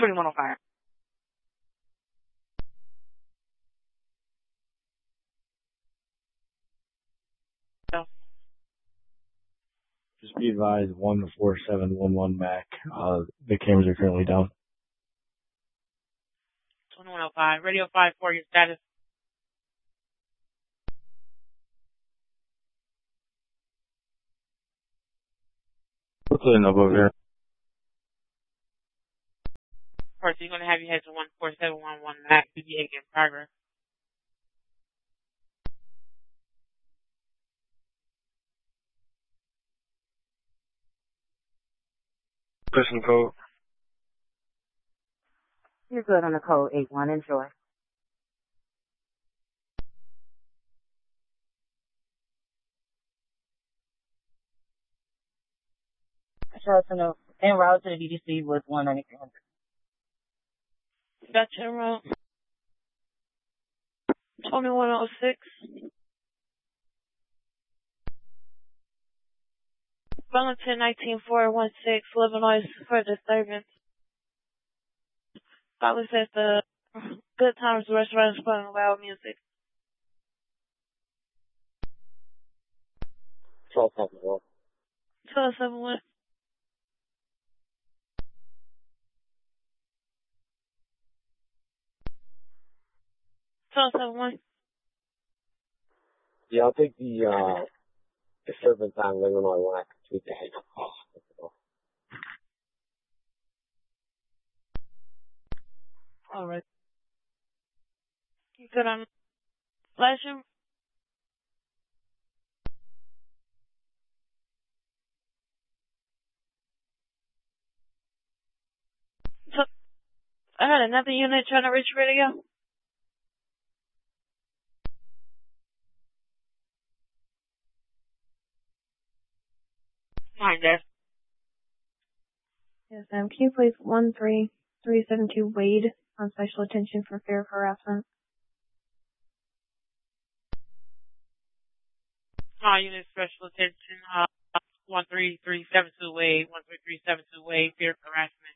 2105. Just be advised, 14711 Mac. The cameras are currently down. 2105. Radio 5-4, your status. What's the number over here? Of course, you're going to have your head to 14711 Mac. BBA in progress. Listen code. You're good on the code 81. Enjoy. Charleston, en route to the DDC with 19300. Gotcha, en route. 2106. Wellington 19416, Illinois for disturbance. Probably says the Good Times Restaurant is playing loud music. 1271. 1271. Yeah, I'll take the disturbance on Illinois when I complete the head. Alright. You good on Legend? So, I had another unit trying to reach radio. Fine, Jeff. Yes, ma'am. Can you please 13372 Wade on special attention for fear harassment? Unit special attention, 13372 Wade, 13372 Wade, fear of harassment.